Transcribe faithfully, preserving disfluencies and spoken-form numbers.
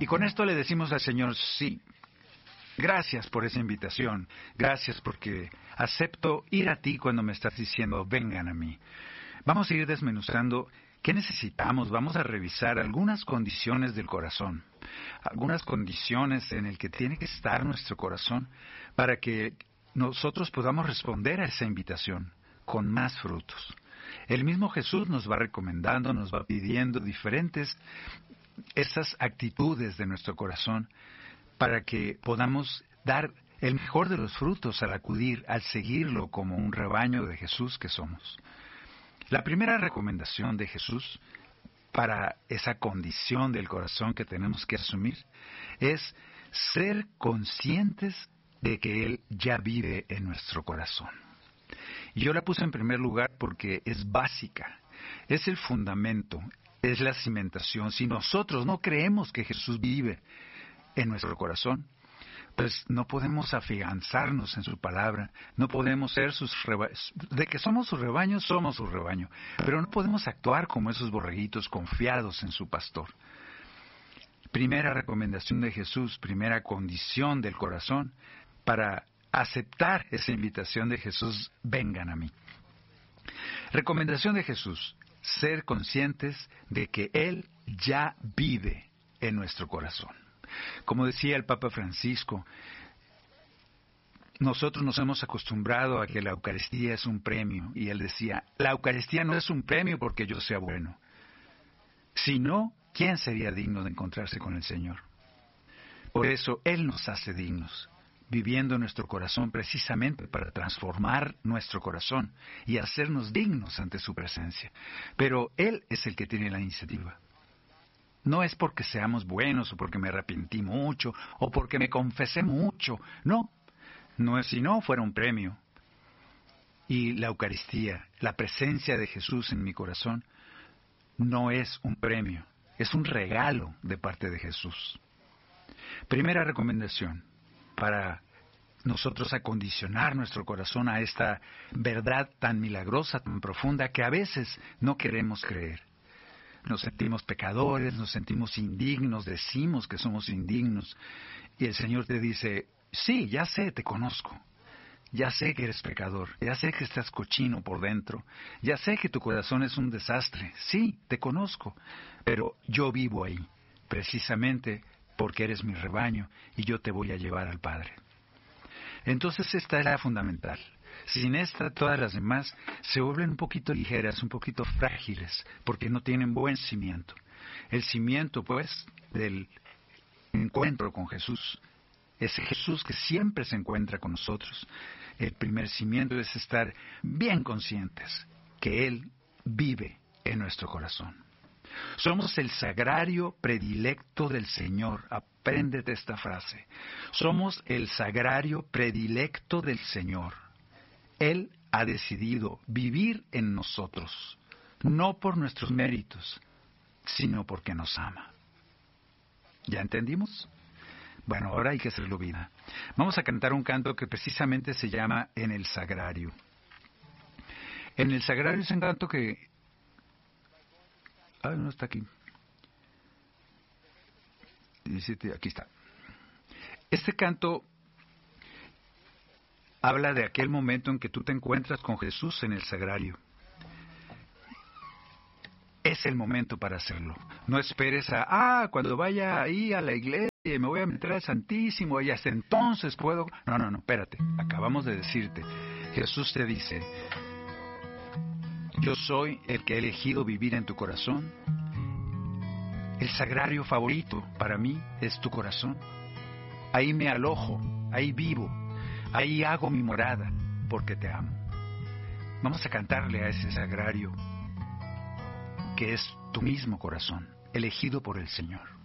Y con esto le decimos al Señor, sí, gracias por esa invitación, gracias porque acepto ir a ti cuando me estás diciendo, vengan a mí. Vamos a ir desmenuzando qué necesitamos, vamos a revisar algunas condiciones del corazón, algunas condiciones en el que tiene que estar nuestro corazón para que nosotros podamos responder a esa invitación con más frutos. El mismo Jesús nos va recomendando, nos va pidiendo diferentes esas actitudes de nuestro corazón para que podamos dar el mejor de los frutos al acudir, al seguirlo como un rebaño de Jesús que somos. La primera recomendación de Jesús para esa condición del corazón que tenemos que asumir es ser conscientes de que Él ya vive en nuestro corazón. Y yo la puse en primer lugar porque es básica, es el fundamento, es la cimentación. Si nosotros no creemos que Jesús vive en nuestro corazón, pues no podemos afianzarnos en su palabra, no podemos ser sus rebaños. De que somos su rebaño, somos su rebaño, pero no podemos actuar como esos borreguitos confiados en su pastor. Primera recomendación de Jesús, primera condición del corazón para aceptar esa invitación de Jesús, vengan a mí. Recomendación de Jesús, ser conscientes de que Él ya vive en nuestro corazón. Como decía el Papa Francisco, nosotros nos hemos acostumbrado a que la Eucaristía es un premio, y él decía, la Eucaristía no es un premio porque yo sea bueno. Si no, ¿quién sería digno de encontrarse con el Señor? Por eso Él nos hace dignos, viviendo en nuestro corazón precisamente para transformar nuestro corazón y hacernos dignos ante su presencia. Pero Él es el que tiene la iniciativa. No es porque seamos buenos o porque me arrepentí mucho o porque me confesé mucho. No, no es si no fuera un premio. Y la Eucaristía, la presencia de Jesús en mi corazón, no es un premio, es un regalo de parte de Jesús. Primera recomendación para nosotros acondicionar nuestro corazón a esta verdad tan milagrosa, tan profunda, que a veces no queremos creer. Nos sentimos pecadores, nos sentimos indignos, decimos que somos indignos. Y el Señor te dice, sí, ya sé, te conozco. Ya sé que eres pecador, ya sé que estás cochino por dentro, ya sé que tu corazón es un desastre. Sí, te conozco, pero yo vivo ahí, precisamente porque eres mi rebaño y yo te voy a llevar al Padre. Entonces esta es la fundamental. Sin esta, todas las demás se vuelven un poquito ligeras, un poquito frágiles, porque no tienen buen cimiento. El cimiento, pues, del encuentro con Jesús, es Jesús que siempre se encuentra con nosotros. El primer cimiento es estar bien conscientes que Él vive en nuestro corazón. Somos el sagrario predilecto del Señor. Apréndete esta frase. Somos el sagrario predilecto del Señor. Él ha decidido vivir en nosotros, no por nuestros méritos, sino porque nos ama. ¿Ya entendimos? Bueno, ahora hay que hacerlo vida. Vamos a cantar un canto que precisamente se llama En el Sagrario. En el Sagrario es un canto que... Ah, no está aquí. diecisiete, aquí está. Este canto habla de aquel momento en que tú te encuentras con Jesús en el Sagrario. Es el momento para hacerlo. No esperes a, ah, cuando vaya ahí a la iglesia y me voy a meter al Santísimo y hasta entonces puedo... No, no, no, espérate. Acabamos de decirte. Jesús te dice, yo soy el que he elegido vivir en tu corazón. El sagrario favorito para mí es tu corazón. Ahí me alojo, ahí vivo, ahí hago mi morada, porque te amo. Vamos a cantarle a ese sagrario que es tu mismo corazón, elegido por el Señor.